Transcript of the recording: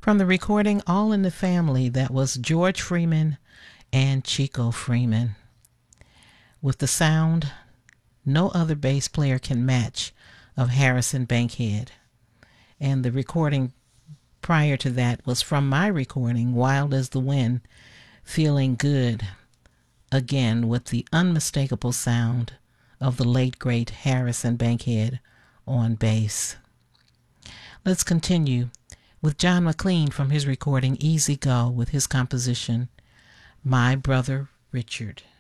From the recording All in the Family, that was George Freeman and Chico Freeman. With the sound no other bass player can match of Harrison Bankhead. And the recording prior to that was from my recording, Wild as the Wind, Feeling Good, again with the unmistakable sound of the late great Harrison Bankhead on bass. Let's continue with John McLean from his recording Easy Go with his composition My Brother Richard.